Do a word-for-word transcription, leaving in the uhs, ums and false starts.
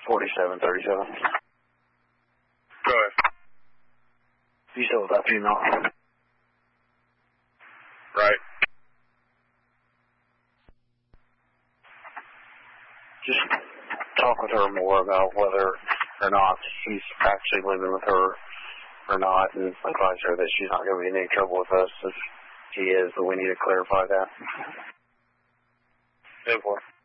forty-seven thirty-seven. Go ahead. You still with that female? Right. Just talk with her more about whether or not he's actually living with her or not, and advise her that she's not going to be in any trouble with us if he is, but we need to clarify that. ten four.